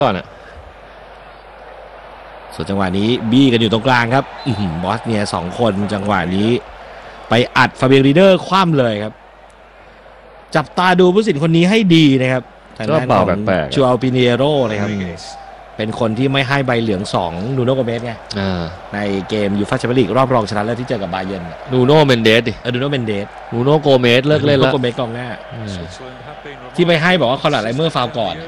ก่อนอ่ะส่วนจังหวะนี้บี้กันอยู่ตรงกลางครับบอสเนีย2คนจังหวะนี้ไปอัดฟาเบียรีเดอร์คว่ำเลยครับจับตาดูผู้สินคนนี้ให้ดีนะครับก็เบาแปลกๆจูอัลปิเนโรนะครับเป็นคนที่ไม่ให้ใบเหลือง2นูโนโกเมสไงในเกมยูฟ่าแชมเปี้ยนลีกรอบรองชนะเลิศที่เจอกับบาเยิร์นนูโน่เมนเดสดินูโน่เมนเดสนูโน่โกเมสเลิกเล่นแล้วโกเมสกองหน้าที่ไม่ให้บอกว่าคอนราดไลเมอร์ฟาวก่อน